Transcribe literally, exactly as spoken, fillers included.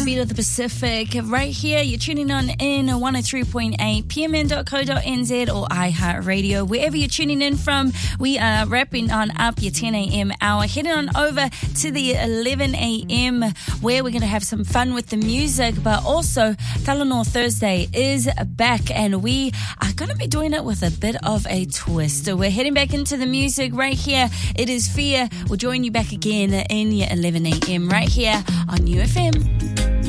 Beat of the Pacific. Right here, you're tuning on in one oh three point eight p m n dot co dot n z or iHeartRadio. Wherever you're tuning in from, we are wrapping on up your ten a.m. hour, heading on over to the eleven a.m. where we're going to have some fun with the music, but also Talanoa Thursday is back and we are going to be doing it with a bit of a twist. So we're heading back into the music right here. It is Fear. We'll join you back again in your eleven a.m. right here on U F M.